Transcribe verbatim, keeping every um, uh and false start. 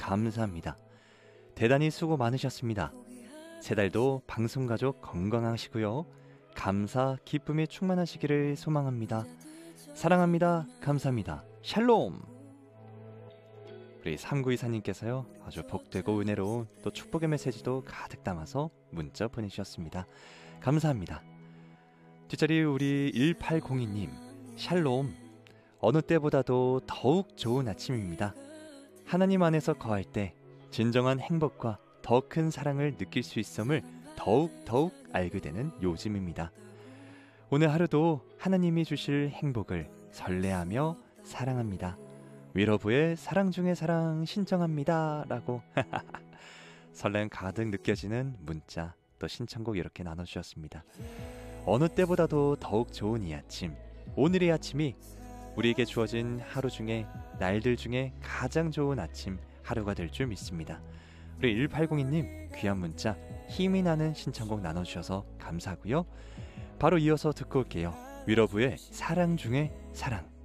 감사합니다. 대단히 수고 많으셨습니다. 세 달도 방송가족 건강하시고요. 감사, 기쁨이 충만하시기를 소망합니다. 사랑합니다. 감사합니다. 샬롬. 우리 삼구이사님께서요 아주 복되고 은혜로운 또 축복의 메시지도 가득 담아서 문자 보내주셨습니다. 감사합니다. 뒷자리 우리 일팔공이님 샬롬. 어느 때보다도 더욱 좋은 아침입니다. 하나님 안에서 거할 때 진정한 행복과 더 큰 사랑을 느낄 수 있음을 더욱 더욱 알게 되는 요즘입니다. 오늘 하루도 하나님이 주실 행복을 설레하며 사랑합니다. 위러브의 사랑 중에 사랑 신청합니다 라고 설렘 가득 느껴지는 문자 또 신청곡 이렇게 나눠주셨습니다. 어느 때보다도 더욱 좋은 이 아침, 오늘의 아침이 우리에게 주어진 하루 중에 날들 중에 가장 좋은 아침 하루가 될 줄 믿습니다. 우리 일팔공이님 귀한 문자 힘이 나는 신청곡 나눠주셔서 감사하고요. 바로 이어서 듣고 올게요. 위러브의 사랑 중에 사랑.